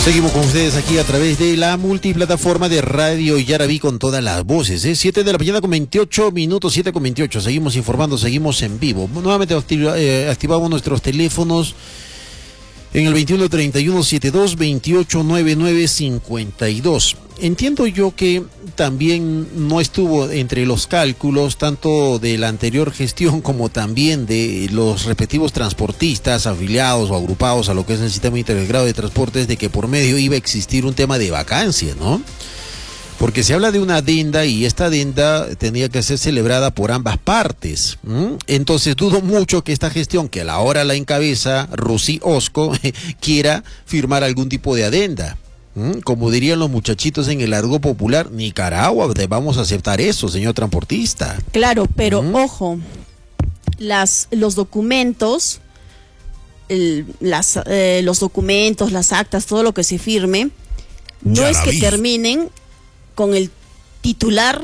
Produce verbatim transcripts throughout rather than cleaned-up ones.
Seguimos con ustedes aquí a través de la multiplataforma de Radio Yaraví con todas las voces. ¿eh? siete de la mañana con veintiocho minutos, siete con veintiocho. Seguimos informando, seguimos en vivo. Nuevamente activa, eh, activamos nuestros teléfonos en el veintiuno treinta y uno setenta y dos veintiocho noventa y nueve cincuenta y dos. Entiendo yo que también no estuvo entre los cálculos tanto de la anterior gestión como también de los respectivos transportistas afiliados o agrupados a lo que es el sistema integrado de transportes, de que por medio iba a existir un tema de vacancia, ¿no? Porque se habla de una adenda y esta adenda tenía que ser celebrada por ambas partes. ¿m? Entonces dudo mucho que esta gestión, que a la hora la encabeza Rusy Osco, quiera firmar algún tipo de adenda. ¿m? Como dirían los muchachitos en el argot popular, Nicaragua, vamos a aceptar eso, señor transportista. Claro, pero ¿m? ojo, las, los documentos, el, las, eh, los documentos, las actas, todo lo que se firme, no Ya es la que vi. terminen con el titular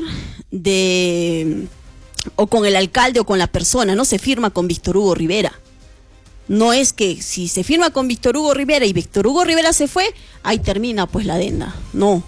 de o con el alcalde o con la persona, no se firma con Víctor Hugo Rivera. No es que si se firma con Víctor Hugo Rivera y Víctor Hugo Rivera se fue, ahí termina pues la adenda, no.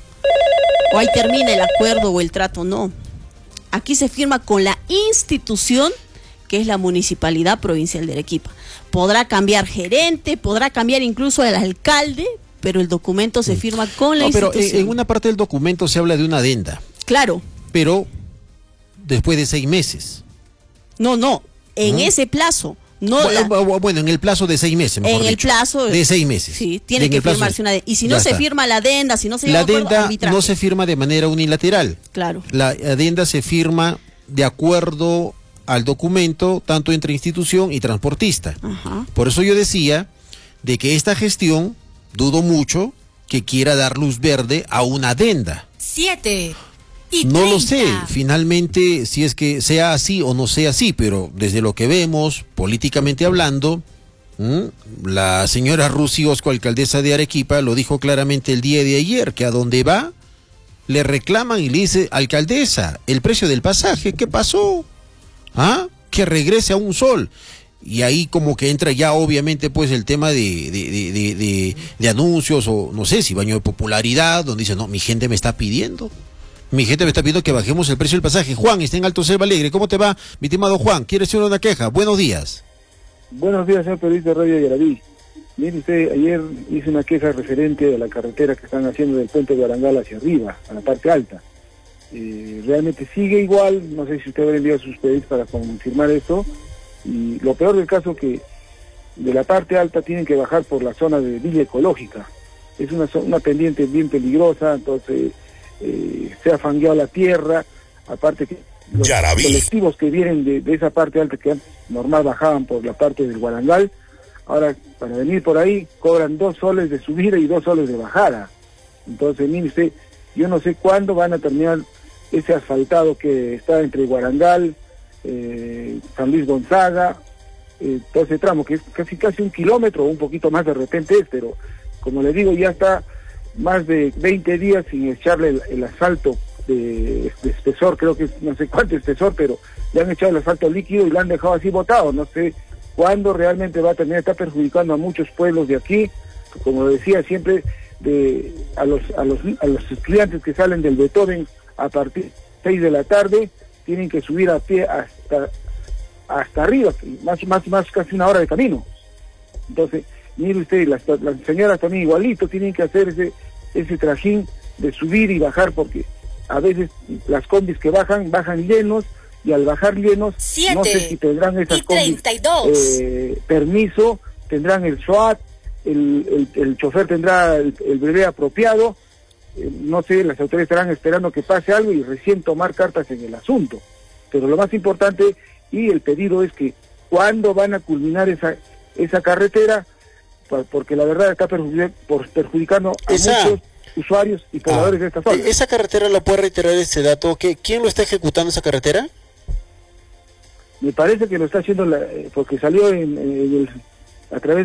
O ahí termina el acuerdo o el trato, no. Aquí se firma con la institución que es la Municipalidad Provincial de Arequipa. Podrá cambiar gerente, podrá cambiar incluso el alcalde, pero el documento se firma con la no, pero institución. en una parte del documento se habla de una adenda. Claro. Pero después de seis meses. No, no, en ¿Mm? ese plazo. No bueno, la, bueno, en el plazo de seis meses, mejor en el dicho. plazo de seis meses. Sí, tiene en que el plazo, firmarse una adenda. Y si no ya se está. firma la adenda, si no se La llega a acuerdo, adenda arbitraje. no se firma de manera unilateral. Claro. La adenda se firma de acuerdo al documento, tanto entre institución y transportista. Ajá. Por eso yo decía de que esta gestión, dudo mucho que quiera dar luz verde a una adenda. Siete y No lo treinta. sé, finalmente, si es que sea así o no sea así, pero desde lo que vemos, políticamente hablando, ¿m? la señora Rusy Osco, alcaldesa de Arequipa, lo dijo claramente el día de ayer, que a donde va, le reclaman y le dice, alcaldesa, el precio del pasaje, ¿qué pasó? ¿Ah? Que regrese a un sol. Y ahí como que entra ya obviamente pues el tema de, de, de, de, de, de anuncios o no sé si baño de popularidad, donde dice, no, mi gente me está pidiendo. Mi gente me está pidiendo que bajemos el precio del pasaje. Juan, está en Alto Selva Alegre. ¿Cómo te va, mi estimado Juan? ¿Quieres hacer una queja? Buenos días. Buenos días, señor periodista de Radio Yaraví. Mire usted, ayer hice una queja referente a la carretera que están haciendo del puente de Arangal hacia arriba, a la parte alta. Eh, realmente sigue igual, no sé si usted habrá enviado sus pedidos para confirmar esto. Y lo peor del caso que de la parte alta tienen que bajar por la zona de Villa Ecológica. Es una, una pendiente bien peligrosa, entonces eh, se ha fangueado la tierra, aparte que los Yaraví. colectivos que vienen de, de esa parte alta que normal bajaban por la parte del Guarangal, ahora para venir por ahí cobran dos soles de subida y dos soles de bajada. Entonces, mire usted, yo no sé cuándo van a terminar ese asfaltado que está entre Guarangal, eh, San Luis Gonzaga, eh, todo ese tramo, que es casi casi un kilómetro o un poquito más de repente es, pero como le digo, ya está más de veinte días sin echarle el, el asfalto de, de espesor, creo que es no sé cuánto espesor, pero le han echado el asfalto líquido y lo han dejado así botado. No sé cuándo realmente va a terminar, está perjudicando a muchos pueblos de aquí, como decía siempre, de a los a los a los estudiantes que salen del Beethoven a partir de seis de la tarde, tienen que subir a pie hasta hasta arriba, más más más casi una hora de camino. Entonces, mire usted, las, las señoras también igualito tienen que hacer ese ese trajín de subir y bajar, porque a veces las combis que bajan, bajan llenos, y al bajar llenos, Siete no sé si tendrán esas y combis treinta y dos. eh, permiso, tendrán el SWAT, el, el, el chofer tendrá el, el brevet apropiado, eh, no sé, las autoridades estarán esperando que pase algo y recién tomar cartas en el asunto. Pero lo más importante y el pedido es que cuándo van a culminar esa esa carretera, porque la verdad está perjudic por, perjudicando a Esa... muchos usuarios y pobladores ah, de esta zona. ¿Esa carretera la puede reiterar este dato? ¿Qué, ¿Quién lo está ejecutando esa carretera? Me parece que lo está haciendo la, porque salió en, en el, a través